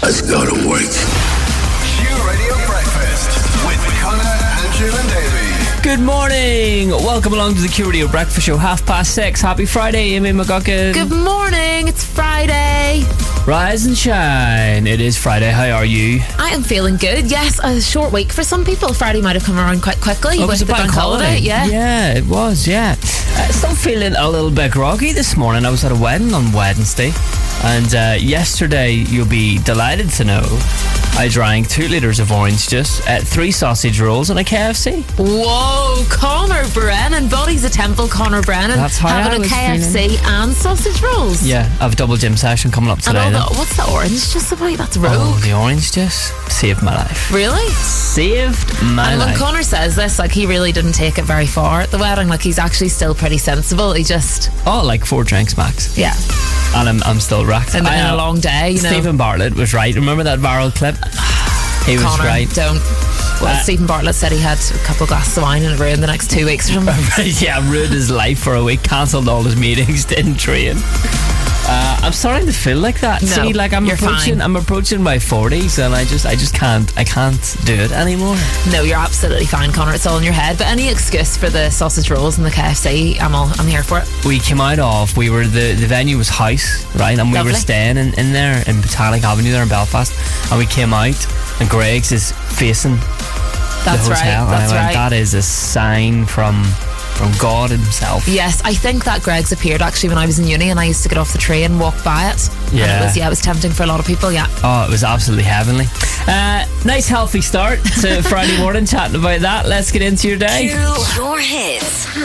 Let's go to work. Q Radio Breakfast with Connor, Andrew and Davey. Good morning. Welcome along to the Q Radio Breakfast Show, 6:30. Happy Friday, Amy McGuckin. Good morning. It's Friday. Rise and shine. It is Friday. How are you? I am feeling good. Yes, a short week for some people. Friday might have come around quite quickly. It was a bank holiday. Yeah, it was. Yeah. Still feeling a little bit groggy this morning. I was at a wedding on Wednesday, and yesterday, you'll be delighted to know, I drank 2 litres of orange juice, 3 sausage rolls and a KFC. Whoa, Connor Brennan. Body's a temple, Connor Brennan. That's how having I a was KFC feeling. and sausage rolls. Yeah, I have a double gym session coming up today. And what's the orange juice about? That's rogue. Oh, the orange juice saved my life. Really? Saved my And when life. Connor says this, like, he really didn't take it very far at the wedding. Like, he's actually still pretty sensible. He just... Oh, like 4 drinks max. Yeah. And I'm still racked. And a long day, you know. Stephen Bartlett was right. Remember that viral clip? He was Connor, right. don't. Well, Stephen Bartlett said he had a couple of glasses of wine in a room the next 2 weeks or something. Yeah, ruined his life for a week, cancelled all his meetings, didn't train. I'm starting to feel like that. No, See, like I'm approaching my 40s, and I just can't do it anymore. No, you're absolutely fine, Connor. It's all in your head. But any excuse for the sausage rolls and the KFC, I'm here for it. We came out of, the venue was House, right? And we Lovely. were staying in there in Botanic Avenue there in Belfast, and we came out, and Greg's is facing That's the hotel. right. That's and I went, right. that is a sign from God himself. Yes, I think that Greg's appeared actually when I was in uni, and I used to get off the train and walk by it. Yeah. And it was tempting for a lot of people. Yeah. Oh, it was absolutely heavenly. Nice healthy start to Friday morning, chatting about that. Let's get into your day. Your hits.